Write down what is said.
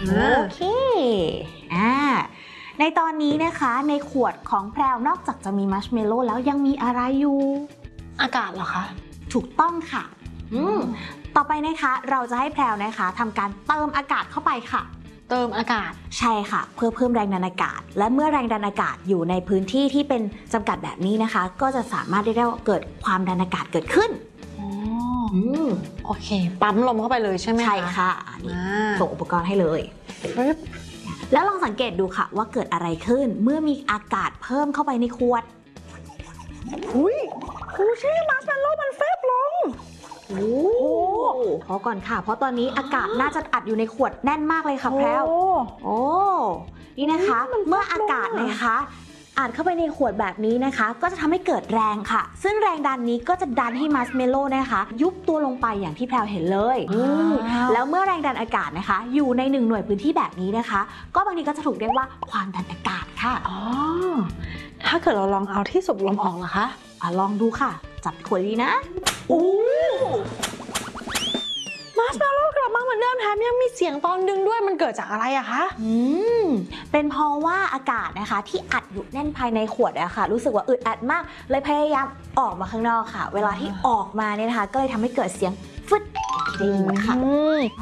โอเคในตอนนี้นะคะในขวดของแพรวนอกจากจะมีมัชเมลโล่แล้วยังมีอะไรอยู่อากาศเหรอคะถูกต้องค่ะต่อไปนะคะเราจะให้แพรวนะคะทำการเติมอากาศเข้าไปค่ะเติมอากาศใช่ค่ะเพื่อเพิ่มแรงดันอากาศและเมื่อแรงดันอากาศอยู่ในพื้นที่ที่เป็นจำกัดแบบนี้นะคะก็จะสามารถได้ว่าเกิดความดันอากาศเกิดขึ้นโอเคปั๊มลมเข้าไปเลยใช่ไหมคะใช่ค่ะส่งอุปกรณ์ให้เลยแล้วลองสังเกตดูค่ะว่าเกิดอะไรขึ้นเมื่อมีอากาศเพิ่มเข้าไปในขวดอุ้ยครูชี่มัชเมลโล่มันแฟบลงพอก่อนค่ะเพราะตอนนี้อากาศน่าจะอัดอยู่ในขวดแน่นมากเลยค่ะแพรวนี่นะคะเมื่ออากาศนะคะอัดเข้าไปในขวดแบบนี้นะคะก็จะทำให้เกิดแรงค่ะซึ่งแรงดันนี้ก็จะดันให้มัชเมลโล่นะคะยุบตัวลงไปอย่างที่แพรวเห็นเลยแล้วเมื่อแรงดันอากาศนะคะอยู่ใน1หน่วยพื้นที่แบบนี้นะคะก็บางทีก็จะถูกเรียกว่าความดันอากาศค่ะถ้าเกิดเราลองเอาที่สูบลมออกล่ะคะลองดูค่ะจับขวดดีนะมัชเมลโล่กลับมาเหมือนเดิมแถมยังมีเสียงตอนดึงด้วยมันเกิดจากอะไรอะคะเป็นเพราะว่าอากาศนะคะที่อัดอยู่แน่นภายในขวดอะค่ะรู้สึกว่าอึดอัดมากเลยพยายามออกมาข้างนอกค่ะเวลาที่ออกมาเนี่ยนะคะก็เลยทำให้เกิดเสียงฟึดได้ยินค่ะ